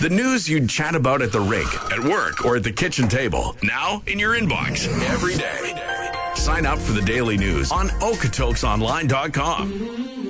The news you'd chat about at the rink, at work, or at the kitchen table. Now in your inbox every day. Sign up for the daily news on Okotoksonline.com.